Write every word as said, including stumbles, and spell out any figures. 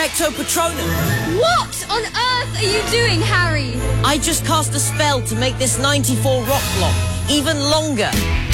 Expecto Patronum. What on earth are you doing, Harry? I just cast a spell to make this ninety-four rock block even longer.